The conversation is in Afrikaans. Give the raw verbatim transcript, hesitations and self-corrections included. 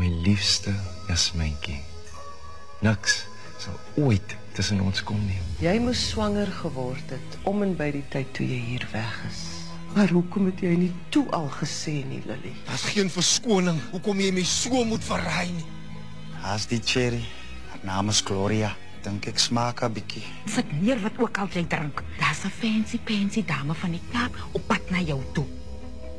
My liefste Jasmyntjie. Niks sal ooit tussen ons kom nie. Jy moes swanger geword het, om en by die tyd toe jy hier weg is. Maar hoekom het jy nie toe al gesê nie, Lily? Daar's geen verskoning, hoekom jy my so moet verraai nie. Haas die cherry, haar naam is Gloria. Dink ek smaak 'n bietjie. Sit neer wat ook al jy drink. Daar's 'n fancy fancy dame van die Kaap op pad na jou toe.